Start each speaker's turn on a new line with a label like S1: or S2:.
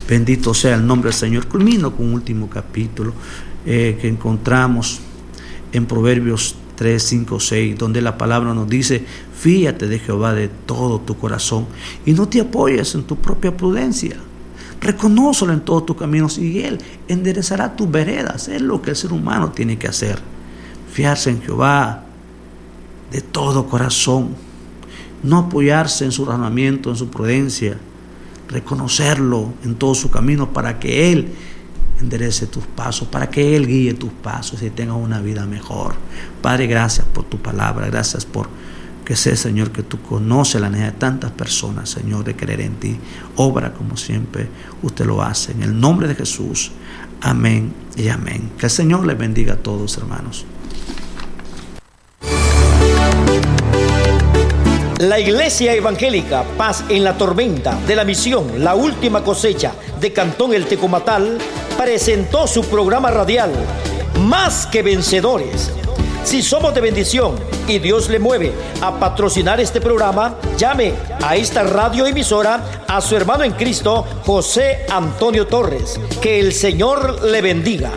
S1: Bendito sea el nombre del Señor. Culmino con un último capítulo que encontramos en Proverbios 3, 5, 6, donde la palabra nos dice: fíate de Jehová de todo tu corazón y no te apoyes en tu propia prudencia. Reconócelo en todos tus caminos y Él enderezará tus veredas. Es lo que el ser humano tiene que hacer. Fiarse en Jehová de todo corazón. No apoyarse en su razonamiento, en su prudencia. Reconocerlo en todo su camino para que Él enderece tus pasos, para que Él guíe tus pasos y tengas una vida mejor. Padre, gracias por tu palabra. Gracias por que sé, Señor, que tú conoces la necesidad de tantas personas, Señor, de creer en ti. Obra como siempre usted lo hace. En el nombre de Jesús. Amén y amén. Que el Señor les bendiga a todos, hermanos.
S2: La Iglesia Evangélica Paz en la Tormenta de la Misión La Última Cosecha de Cantón El Tecomatal presentó su programa radial Más que Vencedores. Si somos de bendición y Dios le mueve a patrocinar este programa, llame a esta radioemisora a su hermano en Cristo, José Antonio Torres. Que el Señor le bendiga.